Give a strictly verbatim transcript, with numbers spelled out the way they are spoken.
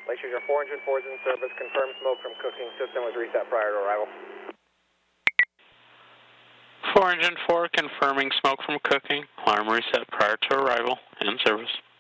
Lakeshore four engine four is in service. Confirmed smoke from cooking system was reset prior to arrival. four engine four confirming smoke from cooking. Alarm reset prior to arrival. In service.